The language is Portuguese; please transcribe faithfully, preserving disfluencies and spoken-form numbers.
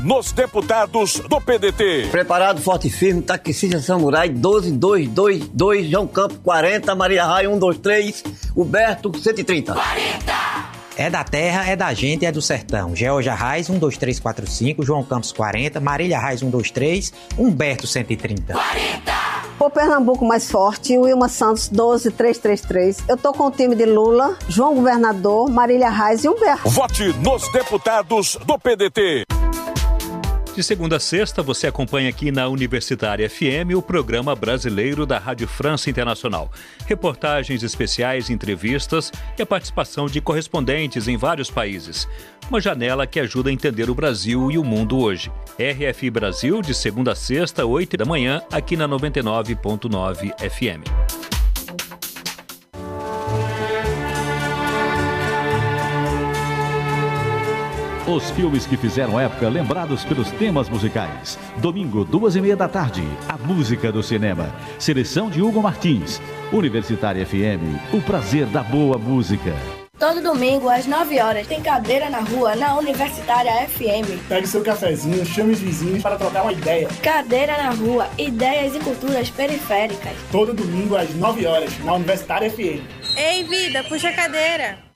nos deputados do P D T. Preparado, forte e firme, taxista samurai, doze, dois, dois, dois, João Campos, quarenta, Maria Raia, um, dois, três, Huberto, cento e trinta. quarenta! É da terra, é da gente, é do sertão. George Arraes, um, dois, três, quatro, cinco, João Campos, quarenta, Marília Arraes, um, dois, três, Humberto, cento e trinta. quarenta! Por Pernambuco mais forte, Wilma Santos, doze, três, três, três. Eu tô com o time de Lula, João Governador, Marília Arraes e Humberto. Vote nos deputados do P D T. De segunda a sexta, você acompanha aqui na Universitária F M o programa brasileiro da Rádio França Internacional. Reportagens especiais, entrevistas e a participação de correspondentes em vários países. Uma janela que ajuda a entender o Brasil e o mundo hoje. R F I Brasil, de segunda a sexta, oito da manhã, aqui na noventa e nove ponto nove F M. Os filmes que fizeram época, lembrados pelos temas musicais. Domingo, duas e meia da tarde, a música do cinema. Seleção de Hugo Martins. Universitária F M, o prazer da boa música. Todo domingo, às nove horas, tem Cadeira na Rua, na Universitária F M. Pegue seu cafezinho, chame os vizinhos para trocar uma ideia. Cadeira na Rua, ideias e culturas periféricas. Todo domingo, às nove horas, na Universitária F M. Ei, vida, puxa a cadeira.